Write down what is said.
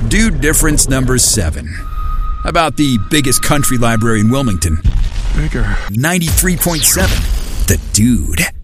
Dude difference number 7. About the biggest country library in Wilmington. Bigger. 93.7. The Dude.